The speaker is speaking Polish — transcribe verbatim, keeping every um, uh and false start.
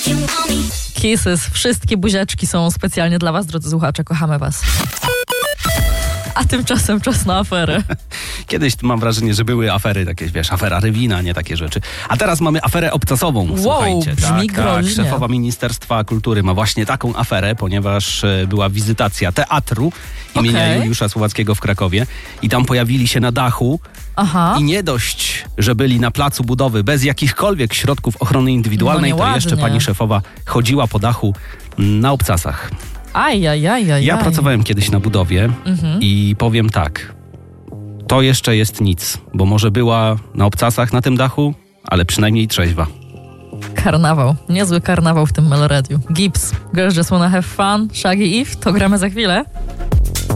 Kisses. Wszystkie buziaczki są specjalnie dla was, drodzy słuchacze. Kochamy was. A tymczasem czas na aferę. Kiedyś mam wrażenie, że były afery takie, wiesz, afera Rywina, nie takie rzeczy. A teraz mamy aferę obcasową, wow, słuchajcie. Brzmi tak, groźnie. tak, szefowa Ministerstwa Kultury ma właśnie taką aferę, ponieważ e, była wizytacja teatru imienia Okay. Juliusza Słowackiego w Krakowie i tam pojawili się na dachu. Aha. I nie dość, że byli na placu budowy bez jakichkolwiek środków ochrony indywidualnej, No to nieładnie. jeszcze pani szefowa chodziła po dachu na obcasach. Aj, aj, aj, aj, Ja aj. pracowałem kiedyś na budowie Mhm. i powiem tak, to jeszcze jest nic, bo może była na obcasach na tym dachu, ale przynajmniej trzeźwa. Karnawał. Niezły karnawał w tym Meloradiu. Gibbs. Girls Just Wanna Have Fun. Shaggy Eve. To gramy za chwilę.